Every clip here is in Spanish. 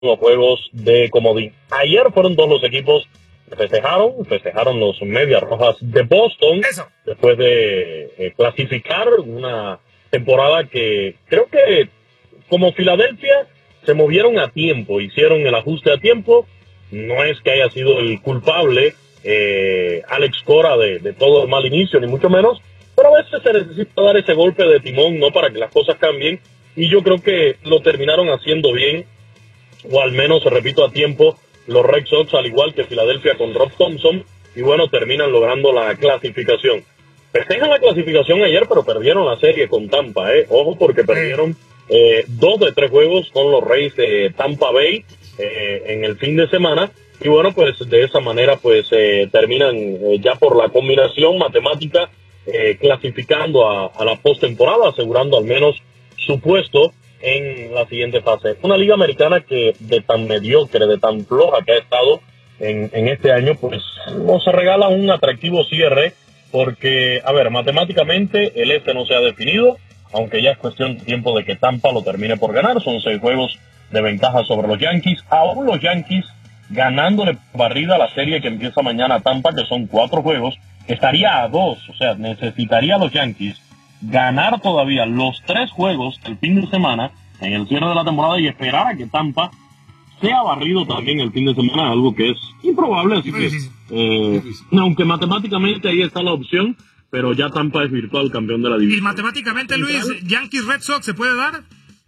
los juegos de comodín. Ayer fueron dos los equipos que festejaron los Medias Rojas de Boston. Eso. Después de clasificar una temporada que creo que como Filadelfia se movieron a tiempo, hicieron el ajuste a tiempo. No es que haya sido el culpable Alex Cora de todo el mal inicio, ni mucho menos, pero a veces se necesita dar ese golpe de timón, ¿no?, para que las cosas cambien, y yo creo que lo terminaron haciendo bien, o al menos, repito, a tiempo, los Red Sox, al igual que Filadelfia con Rob Thompson, y bueno, terminan logrando la clasificación. Festejan la clasificación ayer, pero perdieron la serie con Tampa, ojo, porque perdieron 2 de 3 juegos con los Rays de Tampa Bay en el fin de semana, y bueno, pues de esa manera pues terminan ya por la combinación matemática clasificando a la postemporada, asegurando al menos su puesto en la siguiente fase. Una liga americana que de tan mediocre, de tan floja que ha estado en este año, pues nos regala un atractivo cierre, porque, a ver, matemáticamente el este no se ha definido, aunque ya es cuestión de tiempo de que Tampa lo termine por ganar. Son 6 juegos de ventaja sobre los Yankees. Aún los Yankees ganándole barrida a la serie que empieza mañana a Tampa, que son 4 juegos, estaría a 2, o sea, necesitaría los Yankees ganar todavía los 3 juegos el fin de semana en el cierre de la temporada y esperar a que Tampa sea barrido también el fin de semana, algo que es improbable, así que aunque matemáticamente ahí está la opción, pero ya Tampa es virtual campeón de la división. Y matemáticamente, Luis, Yankees Red Sox ¿se puede dar?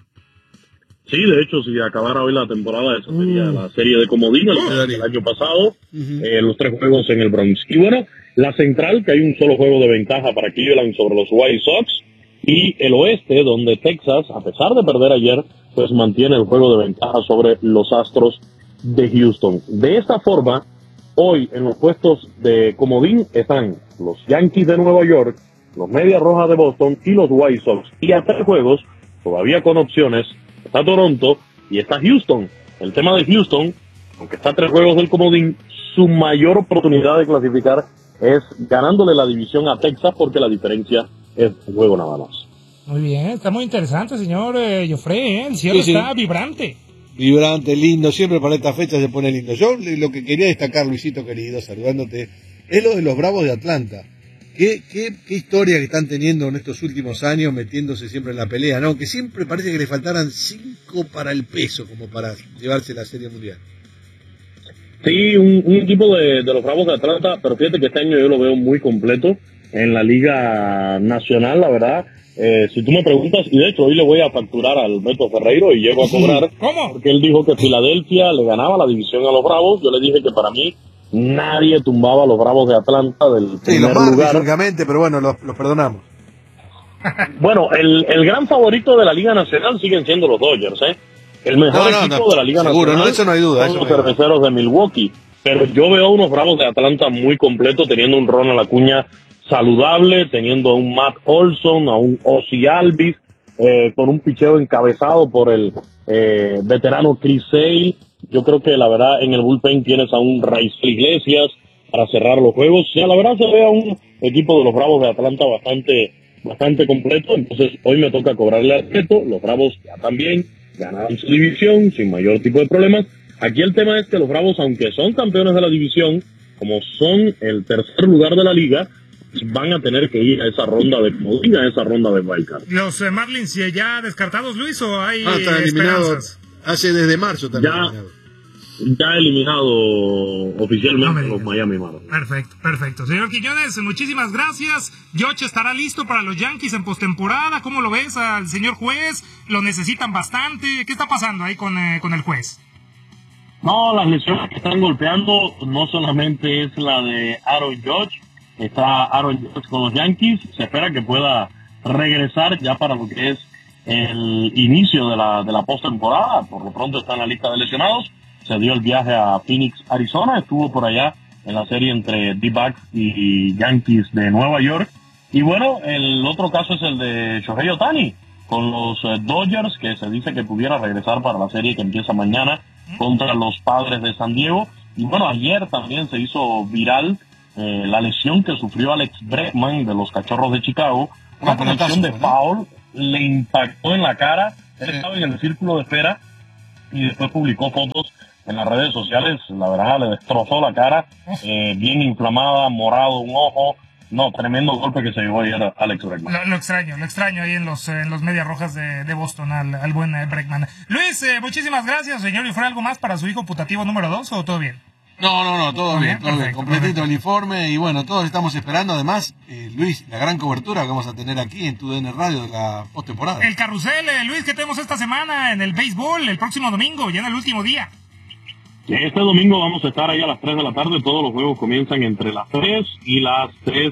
Sí, de hecho, si acabara hoy la temporada, esa sería la serie de comodín el año pasado, los 3 juegos en el Bronx. Y bueno, la central, que hay un solo juego de ventaja para Cleveland sobre los White Sox, y el oeste, donde Texas, a pesar de perder ayer, pues mantiene el juego de ventaja sobre los Astros de Houston. De esta forma, hoy en los puestos de comodín están los Yankees de Nueva York, los Medias Rojas de Boston y los White Sox. Y a 3 juegos, todavía con opciones, está Toronto y está Houston. El tema de Houston, aunque está a 3 juegos del comodín, su mayor oportunidad de clasificar es ganándole la división a Texas, porque la diferencia es un juego nada más. Muy bien, está muy interesante, señor Joffre, el cierre está vibrante. Vibrante, lindo, siempre para esta fecha se pone lindo. Yo lo que quería destacar, Luisito querido, saludándote, es lo de los Bravos de Atlanta. Qué historia que están teniendo en estos últimos años, metiéndose siempre en la pelea, ¿no? Que siempre parece que le faltaran 5 para el peso, como para llevarse la Serie Mundial. Sí, un equipo de los Bravos de Atlanta, pero fíjate que este año yo lo veo muy completo en la Liga Nacional, la verdad. Si tú me preguntas, y de hecho hoy le voy a facturar al Beto Ferreiro y llego a cobrar. ¿Cómo? Porque él dijo que Filadelfia le ganaba la división a los Bravos. Yo le dije que para mí nadie tumbaba a los Bravos de Atlanta del primer lugar. Lógicamente, pero bueno, los perdonamos. Bueno, el gran favorito de la Liga Nacional siguen siendo los Dodgers, El mejor equipo de la Liga seguro, Nacional eso no hay duda, son los Cerveceros de Milwaukee. Pero yo veo a unos Bravos de Atlanta muy completos, teniendo un Ronald Acuña saludable, teniendo a un Matt Olson, a un Ozzy Albies, con un picheo encabezado por el veterano Chris Sale. Yo creo que la verdad en el bullpen tienes a un Raisel Iglesias para cerrar los juegos. O sea, la verdad se ve a un equipo de los Bravos de Atlanta bastante completo. Entonces hoy me toca cobrarle al reto. Los Bravos ya también ganaron su división sin mayor tipo de problemas. Aquí el tema es que los Bravos, aunque son campeones de la división, como son el tercer lugar de la liga, van a tener que ir a esa ronda de comodín, a esa ronda de wildcard. ¿Los Marlins ya descartados, Luis, o hay están eliminados? Hace desde marzo también. Ya eliminado oficialmente los Miami Marlins. Perfecto. Señor Quiñones, muchísimas gracias. George estará listo para los Yankees en postemporada. ¿Cómo lo ves al señor juez? ¿Lo necesitan bastante? ¿Qué está pasando ahí con el juez? No, las lesiones que están golpeando no solamente es la de Aaron Judge. Está Aaron Judge con los Yankees. Se espera que pueda regresar ya para lo que es el inicio de la postemporada. Por lo pronto está en la lista de lesionados. Se dio el viaje a Phoenix, Arizona. Estuvo por allá en la serie entre D-backs y Yankees de Nueva York. Y bueno, el otro caso es el de Shohei Ohtani con los Dodgers, que se dice que pudiera regresar para la serie que empieza mañana contra los Padres de San Diego. Y bueno, ayer también se hizo viral la lesión que sufrió Alex Bregman de los Cachorros de Chicago. Una conexión de foul le impactó en la cara. Él estaba en el círculo de espera y después publicó fotos en las redes sociales. La verdad, le destrozó la cara, bien inflamada, morado un ojo. No, tremendo golpe que se llevó ayer Alex Bregman. Lo extraño ahí en los Medias Rojas de Boston al buen Bregman. Luis, muchísimas gracias, señor. ¿Y fue algo más para su hijo putativo número 2 o todo bien? No, todo bien, perfecto, completito perfecto. el informe y bueno, todos estamos esperando además, Luis, la gran cobertura que vamos a tener aquí en TUDN Radio de la postemporada. El carrusel, Luis, que tenemos esta semana en el béisbol, el próximo domingo, ya en el último día. Este domingo vamos a estar ahí a las 3 de la tarde. Todos los juegos comienzan entre las 3 y las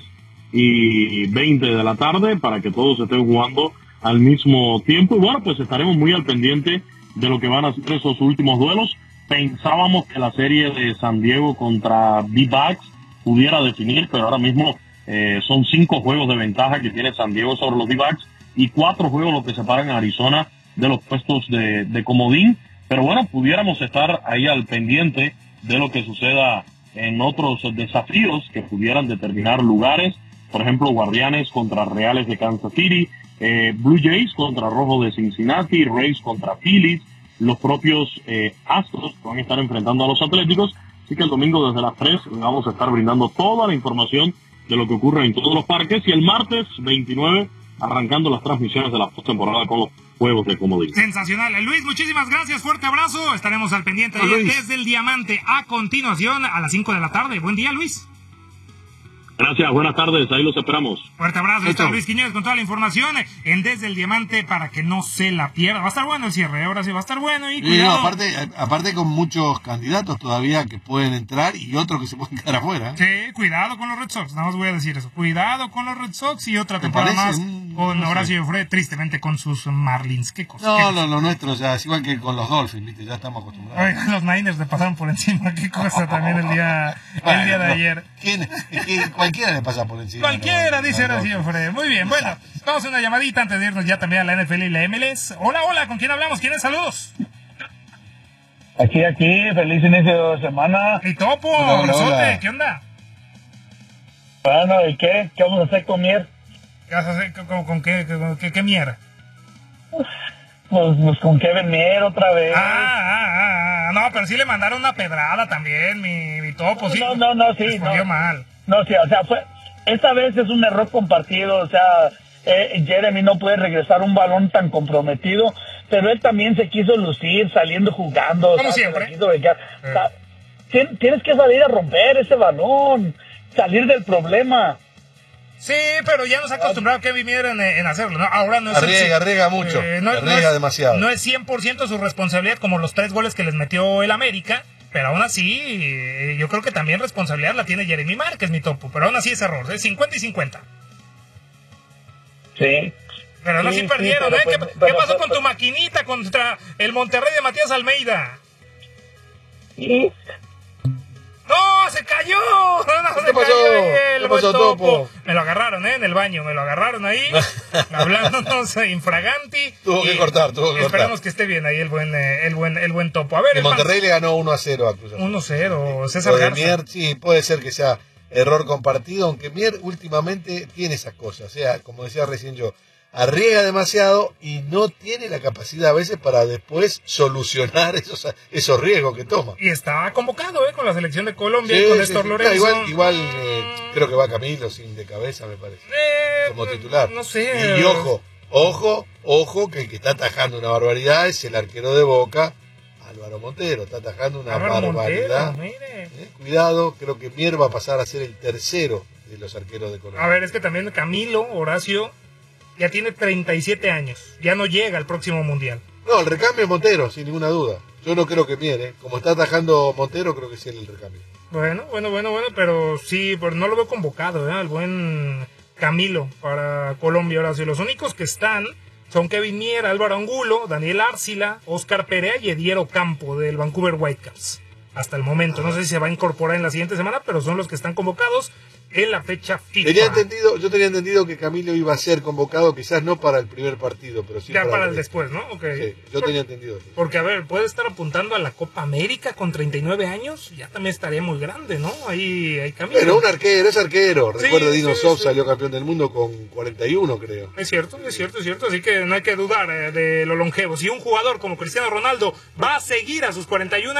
3:20 de la tarde para que todos estén jugando al mismo tiempo. Y bueno, pues estaremos muy al pendiente de lo que van a ser esos últimos duelos. Pensábamos que la serie de San Diego contra D-Backs pudiera definir, pero ahora mismo son 5 juegos de ventaja que tiene San Diego sobre los D-Backs y 4 juegos los que separan a Arizona de los puestos de comodín. Pero bueno, pudiéramos estar ahí al pendiente de lo que suceda en otros desafíos que pudieran determinar lugares. Por ejemplo, Guardianes contra Reales de Kansas City, Blue Jays contra Rojos de Cincinnati, Rays contra Phillies, los propios Astros que van a estar enfrentando a los Atléticos. Así que el domingo desde las 3 vamos a estar brindando toda la información de lo que ocurre en todos los parques. Y el martes 29 arrancando las transmisiones de la postemporada con los juegos de comodín. Sensacional. Luis, muchísimas gracias, fuerte abrazo. Estaremos al pendiente desde el Diamante a continuación a las 5 de la tarde. Buen día, Luis. Gracias, buenas tardes, ahí los esperamos. Fuerte abrazo, está Luis Quiñones con toda la información en Desde el Diamante para que no se la pierda. Va a estar bueno el cierre, ahora sí va a estar bueno. Y cuidado. Aparte con muchos candidatos todavía que pueden entrar y otros que se pueden quedar afuera. Sí, cuidado con los Red Sox, nada más voy a decir eso. Cuidado con los Red Sox y otra temporada más con Horacio Jofré, tristemente con sus Marlins. ¿Qué cosa? No, lo nuestro ya es igual que con los Dolphins, ¿viste? Ya estamos acostumbrados. Oigan, los Niners le pasaron por encima, qué cosa también el día de ayer. Cualquiera le pasa por encima. Cualquiera, dice Horacio Jofré. Muy bien, bueno, vamos a una llamadita antes de irnos ya también a la NFL y la MLS. Hola, ¿con quién hablamos? ¿Quiénes? Saludos. Aquí, feliz inicio de semana. Mi topo, hola. ¿Qué onda? Bueno, ¿y qué? ¿Qué vamos a hacer con Mier? ¿Qué vas a hacer con qué mierda? Pues con Kevin Mier otra vez. No, pero sí le mandaron una pedrada también, mi topo, sí. No, sí. Respondió mal. No, sí, o sea, esta vez es un error compartido, o sea, Jeremy no puede regresar un balón tan comprometido, pero él también se quiso lucir saliendo jugando. Como siempre. O sea, tienes que salir a romper ese balón, salir del problema. Sí, pero ya nos ha acostumbrado Kevin Mier en hacerlo, ¿no? Ahora no es arriesga mucho, arriesga demasiado. No es 100% su responsabilidad como los 3 goles que les metió el América, pero aún así yo creo que también responsabilidad la tiene Jeremy Márquez, mi topo, pero aún así es error, es 50 y 50. Sí. Pero aún así perdieron, pero, ¿eh? ¿Qué pasó con tu maquinita contra el Monterrey de Matías Almeida? ¿Y? ¡No! ¡Se cayó! ¿Qué pasó? ¿Qué pasó, Topo? Me lo agarraron, en el baño. Me lo agarraron ahí, hablándonos infraganti. Tuvo que cortar. Esperemos que esté bien ahí el buen Topo. A ver, el Monterrey le ganó 1-0 a Cruz Azul. 1-0, César Garza. Mier, sí, puede ser que sea error compartido, aunque Mier últimamente tiene esas cosas. O sea, como decía recién yo, arriesga demasiado y no tiene la capacidad a veces para después solucionar esos riesgos que toma. Y está convocado con la selección de Colombia y con Néstor Lorenzo. Igual creo que va Camilo sin de cabeza, me parece, como titular. No sé. Y ojo, que el que está atajando una barbaridad es el arquero de Boca, Álvaro Montero. Está atajando una barbaridad. Cuidado, creo que Mier va a pasar a ser el tercero de los arqueros de Colombia. A ver, es que también Camilo, Horacio, ya tiene 37 años. Ya no llega al próximo mundial. No, el recambio es Montero, sin ninguna duda. Yo no creo que Mier, Como está atajando Montero, creo que sí es el recambio. Bueno, pero sí, pero no lo veo convocado, el buen Camilo para Colombia. Ahora sí, los únicos que están son Kevin Mier, Álvaro Angulo, Daniel Árcila, Oscar Perea y Edier Ocampo del Vancouver Whitecaps. Hasta el momento, no sé si se va a incorporar en la siguiente semana, pero son los que están convocados. en la fecha FIFA. Yo tenía entendido que Camilo iba a ser convocado, quizás no para el primer partido, pero sí ya para el el después, ¿no? Okay. Sí, yo tenía entendido eso. Porque, a ver, puede estar apuntando a la Copa América con 39 años, ya también estaría muy grande, ¿no? Ahí Camilo. Pero un arquero, es arquero. Sí, Recuerda, Dino sí, Sof sí. salió campeón del mundo con 41, creo. Es cierto. Así que no hay que dudar de lo longevo. Si un jugador como Cristiano Ronaldo va a seguir a sus 41